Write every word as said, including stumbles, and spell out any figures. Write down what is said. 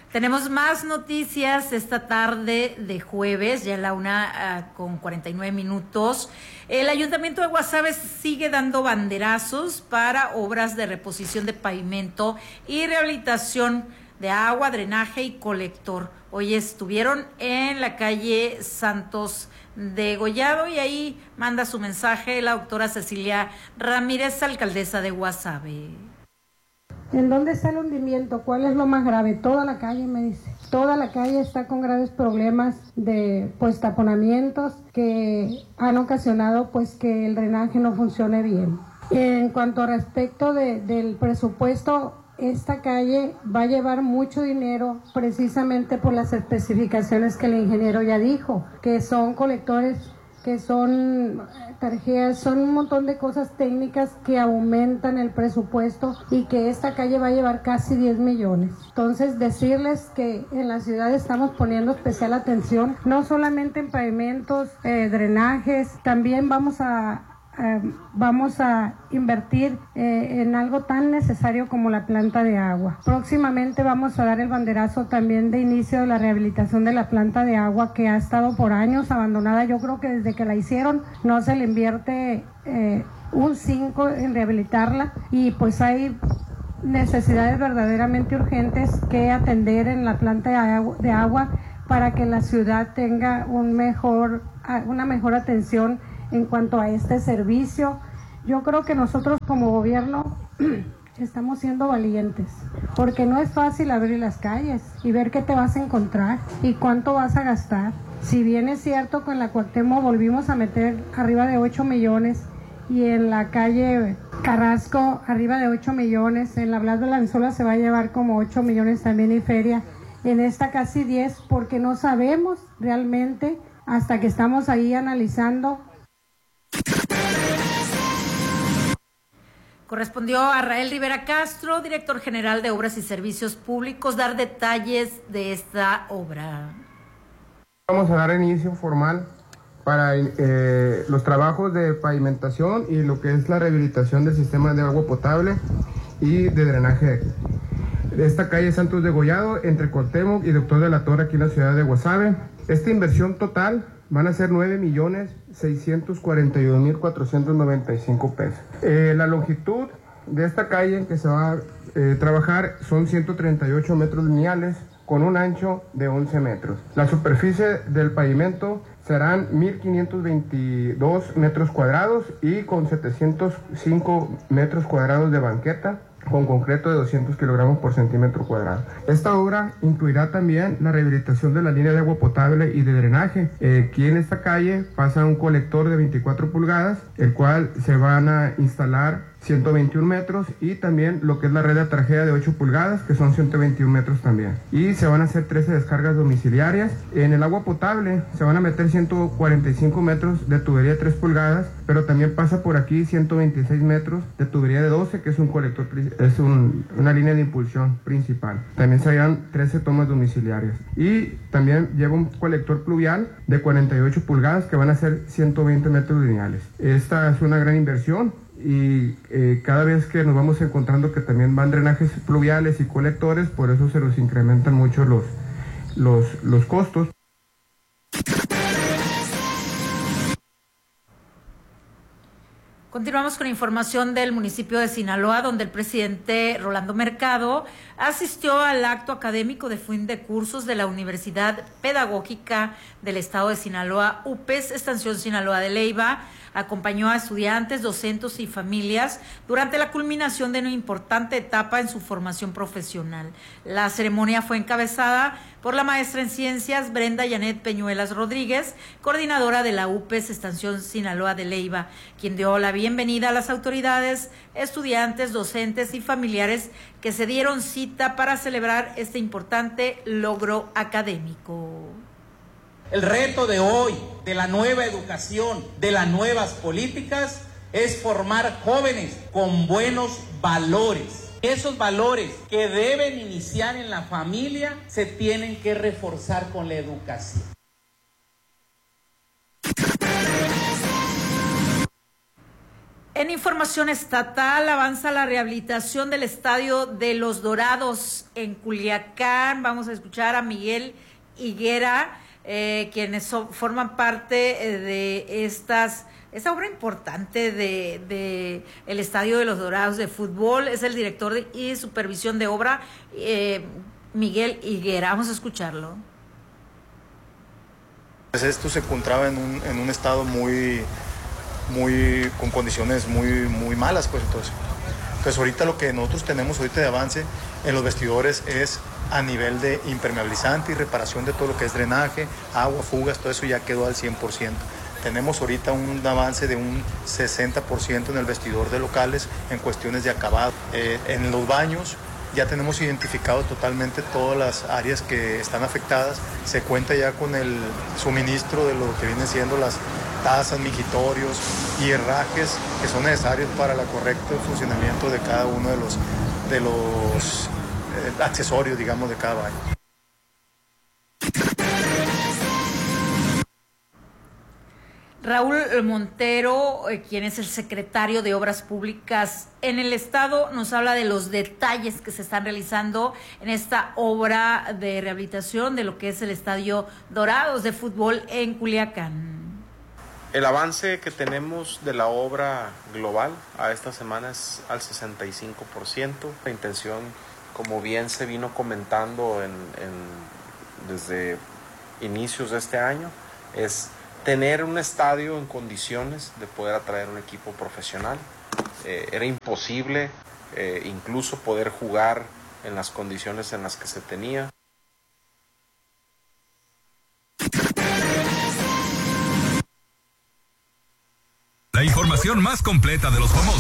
Tenemos más noticias esta tarde de jueves, ya a la una uh, con cuarenta y nueve minutos. El Ayuntamiento de Guasave sigue dando banderazos para obras de reposición de pavimento y rehabilitación de agua, drenaje y colector. Hoy estuvieron en la calle Santos de Gollado y ahí manda su mensaje la doctora Cecilia Ramírez, alcaldesa de Guasave. ¿En dónde está el hundimiento? ¿Cuál es lo más grave? Toda la calle, me dice. Toda la calle está con graves problemas de pues taponamientos que han ocasionado pues que el drenaje no funcione bien. En cuanto a respecto de, del presupuesto, esta calle va a llevar mucho dinero precisamente por las especificaciones que el ingeniero ya dijo, que son colectores, que son tarjetas, son un montón de cosas técnicas que aumentan el presupuesto y que esta calle va a llevar casi diez millones. Entonces, decirles que en la ciudad estamos poniendo especial atención, no solamente en pavimentos, eh, drenajes, también vamos a Eh, vamos a invertir eh, en algo tan necesario como la planta de agua. Próximamente vamos a dar el banderazo también de inicio de la rehabilitación de la planta de agua que ha estado por años abandonada. Yo creo que desde que la hicieron no se le invierte eh, un cinco en rehabilitarla y pues hay necesidades verdaderamente urgentes que atender en la planta de agua, de agua para que la ciudad tenga un mejor, una mejor atención en cuanto a este servicio. Yo creo que nosotros como gobierno estamos siendo valientes, porque no es fácil abrir las calles y ver qué te vas a encontrar y cuánto vas a gastar. Si bien es cierto que en la Cuauhtémoc volvimos a meter arriba de ocho millones y en la calle Carrasco arriba de ocho millones, en la Blas de Lanzola se va a llevar como ocho millones también y feria, en esta casi diez, porque no sabemos realmente hasta que estamos ahí analizando. Correspondió a Rael Rivera Castro, director general de Obras y Servicios Públicos, dar detalles de esta obra. Vamos a dar inicio formal para eh, los trabajos de pavimentación y lo que es la rehabilitación del sistema de agua potable y de drenaje de esta calle Santos de Gollado, entre Cuauhtémoc y Doctor de la Torre, aquí en la ciudad de Guasave. Esta inversión total van a ser nueve millones seiscientos cuarenta y dos mil cuatrocientos noventa y cinco pesos. Eh, la longitud de esta calle en que se va a eh, trabajar son ciento treinta y ocho metros lineales con un ancho de once metros. La superficie del pavimento serán mil quinientos veintidós metros cuadrados y con setecientos cinco metros cuadrados de banqueta, con concreto de doscientos kilogramos por centímetro cuadrado. Esta obra incluirá también la rehabilitación de la línea de agua potable y de drenaje. Eh, aquí en esta calle pasa un colector de veinticuatro pulgadas, el cual se van a instalar ciento veintiún metros y también lo que es la red de atrajea de ocho pulgadas, que son ciento veintiún metros también. Y se van a hacer trece descargas domiciliarias. En el agua potable se van a meter ciento cuarenta y cinco metros de tubería de tres pulgadas, pero también pasa por aquí ciento veintiséis metros de tubería de doce, que es un colector, es un, una línea de impulsión principal. También se harán trece tomas domiciliarias. Y también lleva un colector pluvial de cuarenta y ocho pulgadas, que van a ser ciento veinte metros lineales. Esta es una gran inversión. Y eh, cada vez que nos vamos encontrando que también van drenajes pluviales y colectores, por eso se nos incrementan mucho los, los, los costos. Continuamos con información del municipio de Sinaloa, donde el presidente Rolando Mercado asistió al acto académico de fin de cursos de la Universidad Pedagógica del Estado de Sinaloa, U P E S, Estación Sinaloa de Leyva. Acompañó a estudiantes, docentes y familias durante la culminación de una importante etapa en su formación profesional. La ceremonia fue encabezada por la maestra en ciencias Brenda Janet Peñuelas Rodríguez, coordinadora de la U P E S Estación Sinaloa de Leyva, quien dio la bienvenida a las autoridades, estudiantes, docentes y familiares que se dieron cita para celebrar este importante logro académico. El reto de hoy, de la nueva educación, de las nuevas políticas, es formar jóvenes con buenos valores. Esos valores que deben iniciar en la familia se tienen que reforzar con la educación. En información estatal, avanza la rehabilitación del Estadio de los Dorados en Culiacán. Vamos a escuchar a Miguel Higuera, eh, quienes son, forman parte eh, de estas esta obra importante de, de el Estadio de los Dorados de fútbol. Es el director de, y supervisión de obra, eh, Miguel Higuera. Vamos a escucharlo. Pues esto se encontraba en un, en un estado muy, muy, con condiciones muy, muy malas, pues entonces. Entonces ahorita lo que nosotros tenemos ahorita de avance en los vestidores es a nivel de impermeabilizante y reparación de todo lo que es drenaje, agua, fugas, todo eso ya quedó al cien por ciento. Tenemos ahorita un avance de un sesenta por ciento en el vestidor de locales en cuestiones de acabado. Eh, en los baños ya tenemos identificado totalmente todas las áreas que están afectadas. Se cuenta ya con el suministro de lo que vienen siendo las tazas, migitorios y herrajes que son necesarios para el correcto funcionamiento de cada uno de los, de los eh, accesorios, digamos, de cada baño. Raúl Montero, quien es el secretario de Obras Públicas en el Estado, nos habla de los detalles que se están realizando en esta obra de rehabilitación de lo que es el Estadio Dorados de fútbol en Culiacán. El avance que tenemos de la obra global a esta semana es al sesenta y cinco por ciento. La intención, como bien se vino comentando en, en, desde inicios de este año, es tener un estadio en condiciones de poder atraer un equipo profesional. Eh, era imposible eh, incluso poder jugar en las condiciones en las que se tenía. La información más completa de los famosos